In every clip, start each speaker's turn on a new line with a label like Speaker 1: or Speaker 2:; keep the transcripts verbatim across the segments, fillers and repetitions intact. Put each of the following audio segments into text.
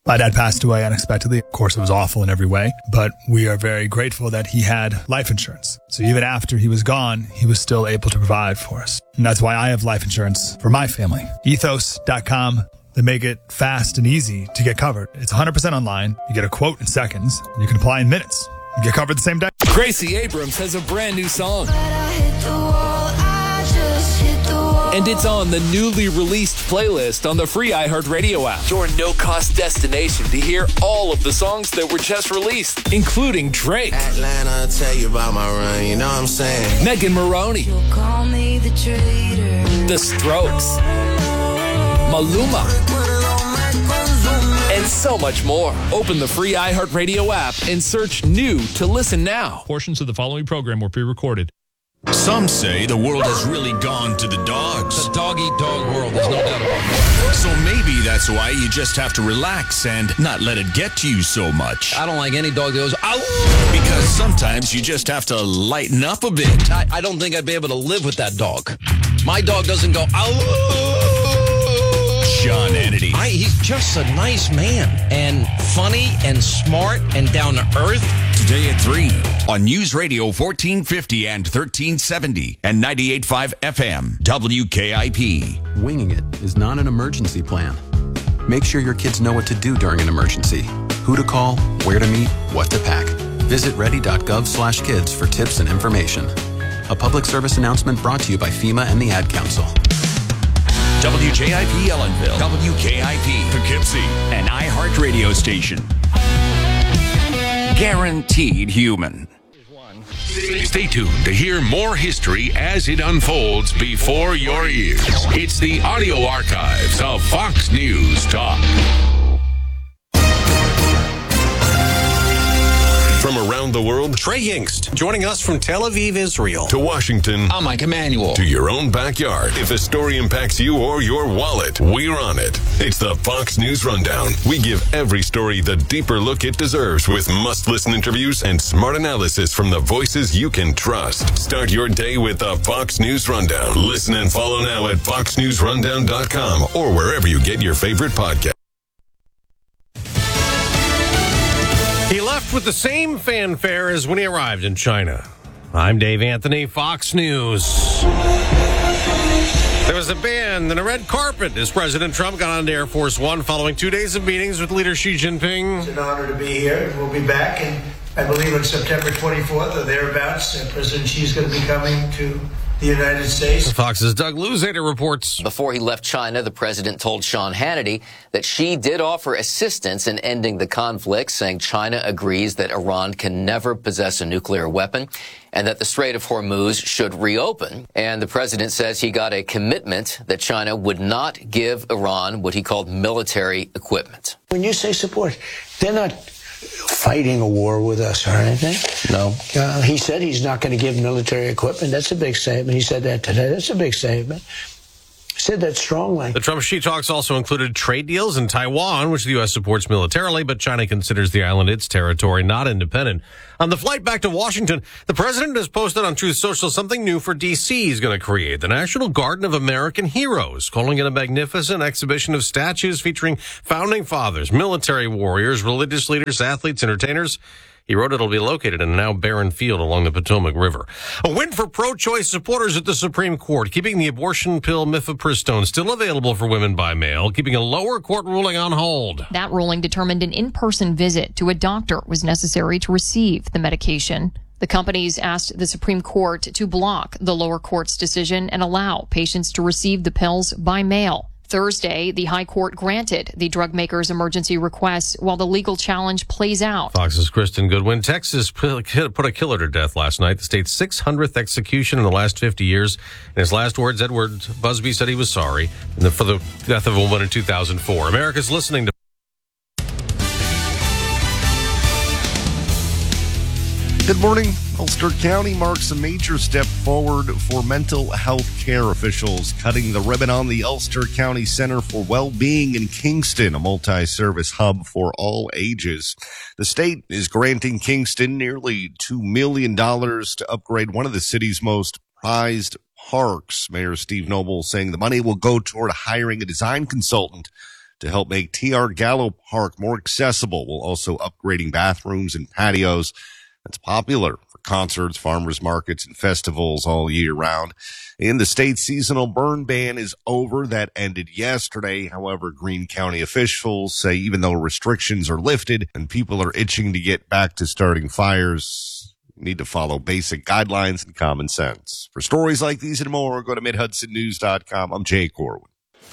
Speaker 1: My dad passed away unexpectedly. Of course, it was awful in every way, but we are very grateful that he had life insurance. So even after he was gone, he was still able to provide for us. And that's why I have life insurance for my family. ethos dot com. They make it fast and easy to get covered. It's one hundred percent online. You get a quote in seconds. And you can apply in minutes. You get covered the same day.
Speaker 2: Gracie Abrams has a brand new song. And it's on the newly released playlist on the free iHeartRadio app. Your no-cost destination to hear all of the songs that were just released, including Drake,
Speaker 3: Atlanta, tell you about my run, you know what I'm saying?
Speaker 2: Megan Maroney,
Speaker 4: You'll call me the traitor.
Speaker 2: The Strokes, Maluma, and so much more. Open the free iHeartRadio app and search new to listen now.
Speaker 5: Portions of the following program were pre-recorded.
Speaker 6: Some say the world has really gone to the dogs.
Speaker 7: The dog-eat-dog world, there's no doubt about it.
Speaker 6: So maybe that's why you just have to relax and not let it get to you so much.
Speaker 7: I don't like any dog that goes, ow!
Speaker 6: Because sometimes you just have to lighten up a bit.
Speaker 7: I, I don't think I'd be able to live with that dog. My dog doesn't go, ow!
Speaker 6: Sean Hannity.
Speaker 7: I, he's just a nice man and funny and smart and down to earth.
Speaker 6: Today at three on News Radio fourteen fifty and thirteen seventy and ninety-eight point five F M, W K I P.
Speaker 8: Winging it is not an emergency plan. Make sure your kids know what to do during an emergency, who to call, where to meet, what to pack. Visit ready.gov slash kids for tips and information. A public service announcement brought to you by FEMA and the Ad Council.
Speaker 6: W J I P Ellenville, W K I P Poughkeepsie, an iHeart radio station. Guaranteed human.
Speaker 9: Stay tuned to hear more history as it unfolds before your ears. It's the audio archives of Fox News Talk. From around the world,
Speaker 10: Trey Yingst, joining us from Tel Aviv, Israel.
Speaker 9: To Washington,
Speaker 7: I'm Mike Emanuel.
Speaker 9: To your own backyard. If a story impacts you or your wallet, we're on it. It's the Fox News Rundown. We give every story the deeper look it deserves with must-listen interviews and smart analysis from the voices you can trust. Start your day with the Fox News Rundown. Listen and follow now at fox news rundown dot com or wherever you get your favorite podcast.
Speaker 10: He left with the same fanfare as when he arrived in China. I'm Dave Anthony, Fox News. There was a band and a red carpet as President Trump got on to Air Force One following two days of meetings with leader Xi Jinping.
Speaker 11: It's an honor to be here. We'll be back, and I believe on September twenty-fourth or thereabouts, uh, President Xi is going to be coming to the United States.
Speaker 10: Fox's Doug Luzader reports.
Speaker 12: Before he left China, the president told Sean Hannity that Xi did offer assistance in ending the conflict, saying China agrees that Iran can never possess a nuclear weapon and that the Strait of Hormuz should reopen. And the president says he got a commitment that China would not give Iran what he called military equipment.
Speaker 13: When you say support, they're not fighting a war with us or anything.
Speaker 7: No.
Speaker 13: Uh, he said he's not going to give military equipment. That's a big statement. He said that today. That's a big statement. He said that strongly.
Speaker 10: The Trump-Xi talks also included trade deals in Taiwan, which the U S supports militarily, but China considers the island its territory, not independent. On the flight back to Washington, the president has posted on Truth Social something new for D C he's going to create, the National Garden of American Heroes, calling it a magnificent exhibition of statues featuring founding fathers, military warriors, religious leaders, athletes, entertainers. He wrote it'll be located in a now barren field along the Potomac River. A win for pro-choice supporters at the Supreme Court, keeping the abortion pill mifepristone still available for women by mail, keeping a lower court ruling on hold.
Speaker 14: That ruling determined an in-person visit to a doctor was necessary to receive the medication. The companies asked the Supreme Court to block the lower court's decision and allow patients to receive the pills by mail. Thursday, the High Court granted the drug maker's emergency request while the legal challenge plays out.
Speaker 10: Fox's Kristen Goodwin. Texas put a killer to death last night, the state's six hundredth execution in the last fifty years. In his last words, Edward Busby said he was sorry for the death of a woman in two thousand four. America's listening to...
Speaker 15: Good morning. Ulster County marks a major step forward for mental health care officials, cutting the ribbon on the Ulster County Center for Wellbeing in Kingston, a multi-service hub for all ages. The state is granting Kingston nearly two million dollars to upgrade one of the city's most prized parks. Mayor Steve Noble saying the money will go toward hiring a design consultant to help make T R Gallo Park more accessible, while also upgrading bathrooms and patios. That's popular for concerts, farmers markets, and festivals all year round. In the state's seasonal burn ban is over. That ended yesterday. However, Greene County officials say even though restrictions are lifted and people are itching to get back to starting fires, you need to follow basic guidelines and common sense. For stories like these and more, go to mid hudson news dot com. I'm Jay Corwin.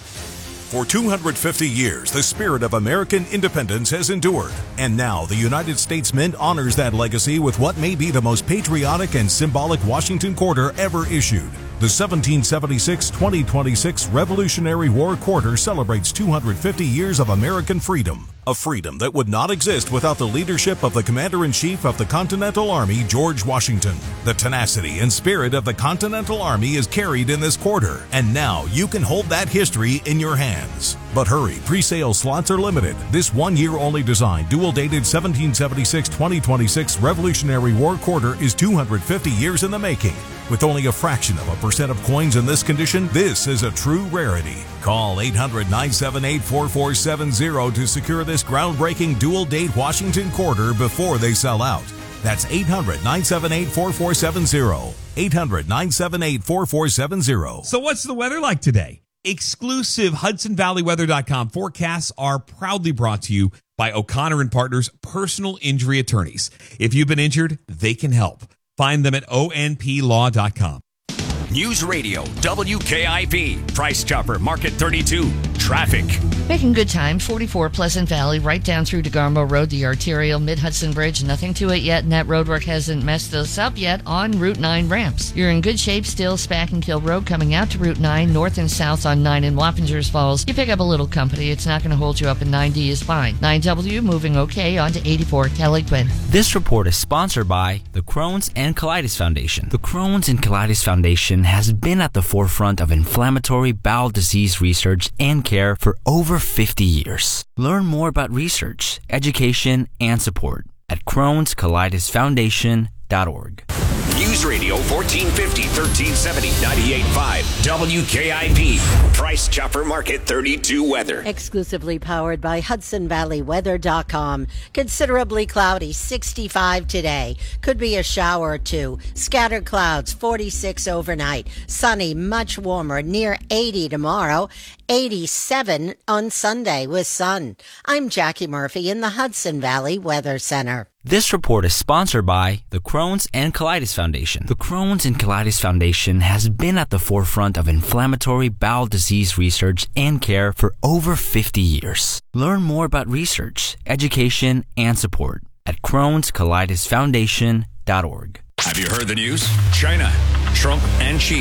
Speaker 16: For two hundred fifty years, the spirit of American independence has endured. And now the United States Mint honors that legacy with what may be the most patriotic and symbolic Washington Quarter ever issued. The seventeen seventy-six twenty twenty-six Revolutionary War Quarter celebrates two hundred fifty years of American freedom. A freedom that would not exist without the leadership of the Commander-in-Chief of the Continental Army, George Washington. The tenacity and spirit of the Continental Army is carried in this quarter, and now you can hold that history in your hands. But hurry, pre-sale slots are limited. This one-year-only design, dual-dated seventeen seventy-six twenty twenty-six Revolutionary War Quarter is two hundred fifty years in the making. With only a fraction of a percent of coins in this condition, this is a true rarity. Call eight hundred nine seven eight four four seven zero to secure this groundbreaking dual-date Washington Quarter before they sell out. That's eight hundred nine seven eight four four seven zero. eight hundred nine seven eight four four seven zero.
Speaker 17: So what's the weather like today? Exclusive Hudson Valley Weather dot com forecasts are proudly brought to you by O'Connor and Partners Personal Injury Attorneys. If you've been injured, they can help. Find them at O N P law dot com.
Speaker 6: News Radio, W K I P, Price Chopper, Market thirty-two, traffic.
Speaker 18: Making good time, forty-four Pleasant Valley, right down through DeGarmo Road, the arterial Mid-Hudson Bridge. Nothing to it yet, and that roadwork hasn't messed us up yet on Route nine ramps. You're in good shape still, Spack and Kill Road coming out to Route nine, north and south on nine in Wappingers Falls. You pick up a little company, it's not going to hold you up, and nine D is fine. nine W moving okay onto eighty-four Kelly Quinn.
Speaker 19: This report is sponsored by the Crohn's and Colitis Foundation. The Crohn's and Colitis Foundation has been at the forefront of inflammatory bowel disease research and care for over fifty years. Learn more about research, education, and support at crohns colitis foundation dot org.
Speaker 6: News Radio fourteen fifty, thirteen seventy, ninety-eight point five, W K I P, Price Chopper Market thirty-two weather.
Speaker 20: Exclusively powered by Hudson Valley Weather dot com. Considerably cloudy, sixty-five today. Could be a shower or two. Scattered clouds, forty-six overnight. Sunny, much warmer, near eighty tomorrow. eighty-seven on Sunday with sun. I'm Jackie Murphy in the Hudson Valley Weather Center.
Speaker 19: This report is sponsored by the Crohn's and Colitis Foundation. The Crohn's and Colitis Foundation has been at the forefront of inflammatory bowel disease research and care for over fifty years. Learn more about research, education, and support at crohns colitis foundation dot org.
Speaker 6: Have you heard the news? China, Trump and Xi.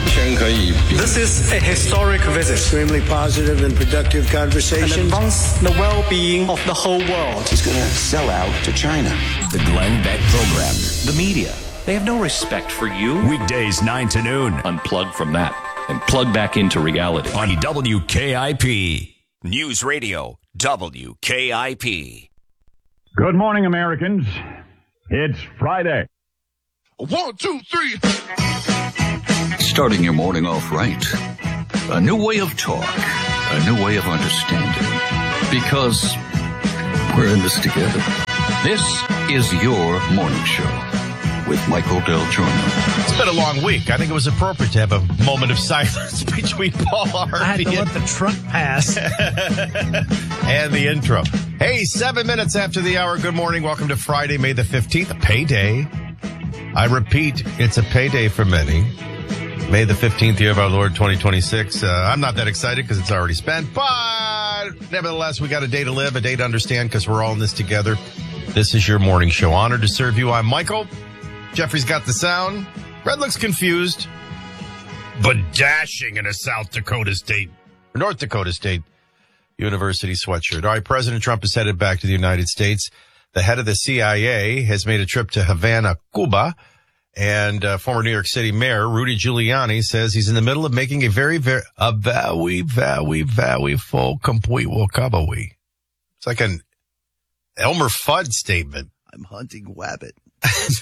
Speaker 21: This is a historic visit.
Speaker 11: Extremely positive and productive conversation.
Speaker 21: And advance the well-being of the whole world.
Speaker 22: He's going to sell out to China.
Speaker 6: The Glenn Beck Program.
Speaker 23: The media, they have no respect for you.
Speaker 6: Weekdays nine to noon.
Speaker 23: Unplug from that and plug back into reality.
Speaker 6: On W K I P. News Radio, W K I P.
Speaker 24: Good morning, Americans. It's Friday.
Speaker 25: One, two, three.
Speaker 26: Starting your morning off right. A new way of talk. A new way of understanding. Because we're in this together. This is your morning show with Michael Del Giorno.
Speaker 10: It's been a long week. I think it was appropriate to have a moment of silence between Paul Harvey
Speaker 27: I had to
Speaker 10: and,
Speaker 27: let the truck pass.
Speaker 10: and the intro. Hey, seven minutes after the hour. Good morning. Welcome to Friday, May the fifteenth, a payday. I repeat, it's a payday for many. May the fifteenth, year of our Lord, twenty twenty-six. Uh, I'm not that excited because it's already spent, but nevertheless, we got a day to live, a day to understand because we're all in this together. This is your morning show. Honored to serve you. I'm Michael. Jeffrey's got the sound. Red looks confused, but dashing in a South Dakota State, or North Dakota State University sweatshirt. All right, President Trump is headed back to the United States. The head of the C I A has made a trip to Havana, Cuba, and uh, former New York City Mayor Rudy Giuliani says he's in the middle of making a very, very, a very, very, very full, complete recovery. It's like an Elmer Fudd statement.
Speaker 28: I'm hunting wabbit.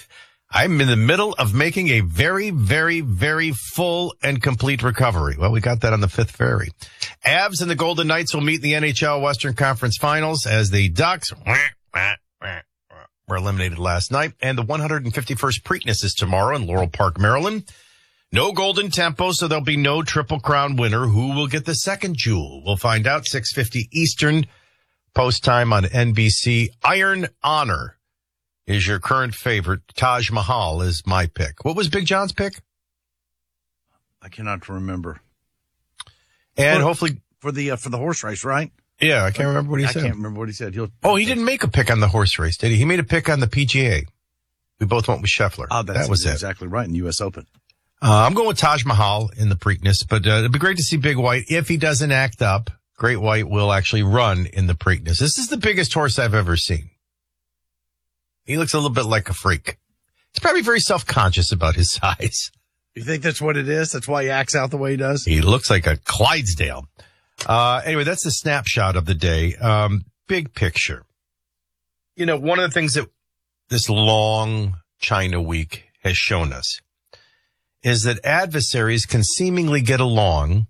Speaker 1: I'm in the middle of making a very, very, very full and complete recovery. Well, we got that on the fifth ferry. Avs and the Golden Knights will meet in the N H L Western Conference Finals as the Ducks were eliminated last night. And the one hundred fifty-first Preakness is tomorrow in Laurel Park, Maryland. No golden tempo, so there'll be no Triple Crown winner. Who will get the second jewel? We'll find out. six fifty Eastern, post time on N B C. Iron Honor is your current favorite. Taj Mahal is my pick. What was Big John's pick?
Speaker 2: I cannot remember.
Speaker 1: And
Speaker 2: for,
Speaker 1: hopefully
Speaker 2: for the uh, for the horse race, right?
Speaker 1: Yeah, I can't remember what he
Speaker 2: I
Speaker 1: said.
Speaker 2: I can't remember what he said. He'll,
Speaker 1: oh, he didn't make a pick on the horse race, did he? He made a pick on the P G A. We both went with Scheffler.
Speaker 2: Oh, that's
Speaker 1: that was
Speaker 2: exactly
Speaker 1: it.
Speaker 2: right in the U S Open.
Speaker 1: Uh, I'm going with Taj Mahal in the Preakness, but uh, it'd be great to see Big White. If he doesn't act up, Great White will actually run in the Preakness. This is the biggest horse I've ever seen. He looks a little bit like a freak. He's probably very self-conscious about his size.
Speaker 2: You think that's what it is? That's why he acts out the way he does?
Speaker 1: He looks like a Clydesdale. Uh, anyway, that's the snapshot of the day. Um, big picture. You know, one of the things that this long China week has shown us is that adversaries can seemingly get along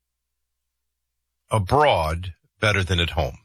Speaker 1: abroad better than at home.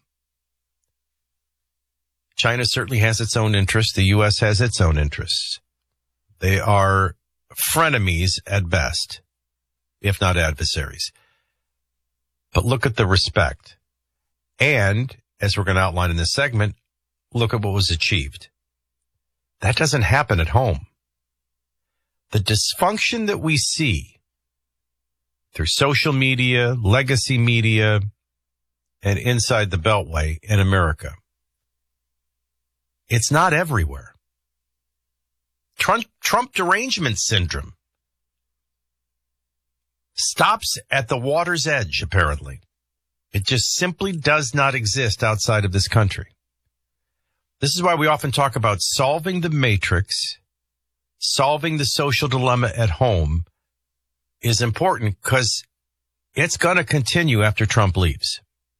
Speaker 1: China certainly has its own interests. The U S has its own interests. They are frenemies at best, if not adversaries. But look at the respect. And, as we're going to outline in this segment, look at what was achieved. That doesn't happen at home. The dysfunction that we see through social media, legacy media, and inside the Beltway in America, it's not everywhere. Trump, Trump derangement syndrome stops at the water's edge, apparently. It just simply does not exist outside of this country. This is why we often talk about solving the matrix, solving the social dilemma at home is important because it's going to continue after Trump leaves.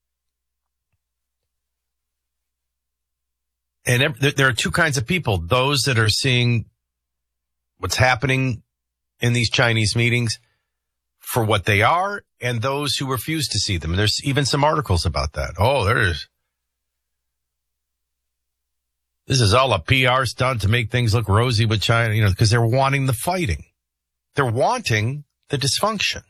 Speaker 1: And there are two kinds of people, those that are seeing what's happening in these Chinese meetings for what they are, and those who refuse to see them. And there's even some articles about that. Oh, there's, this is all a P R stunt to make things look rosy with China, you know, because they're wanting the fighting. They're wanting the dysfunction.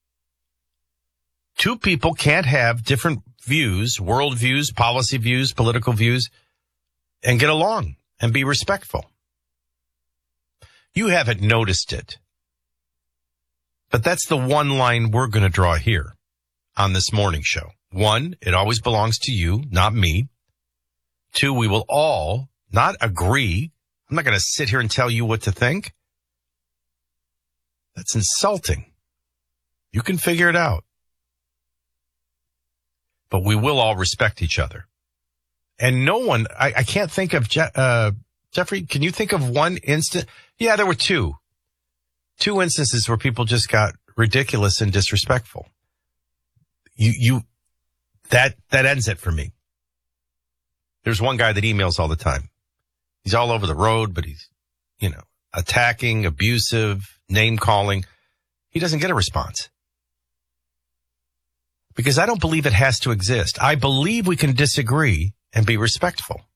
Speaker 1: Two people can't have different views, world views, policy views, political views, and get along and be respectful. You haven't noticed it. But that's the one line we're going to draw here on this morning show. One, it always belongs to you, not me. Two, we will all not agree. I'm not going to sit here and tell you what to think. That's insulting. You can figure it out. But we will all respect each other. And no one, I, I can't think of, Je- uh, Jeffrey, can you think of one instant? Yeah, there were two. Two instances where people just got ridiculous and disrespectful. You, you, that, that ends it for me. There's one guy that emails all the time. He's all over the road, but he's, you know, attacking, abusive, name calling. He doesn't get a response. Because I don't believe it has to exist. I believe we can disagree and be respectful.